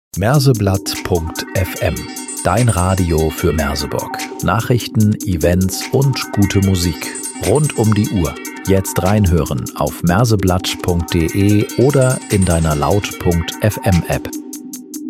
Merseblatt.fm, dein Radio für Merseburg. Nachrichten, Events und gute Musik. Rund um die Uhr. Jetzt reinhören auf merseblatt.de oder in deiner Laut.fm App.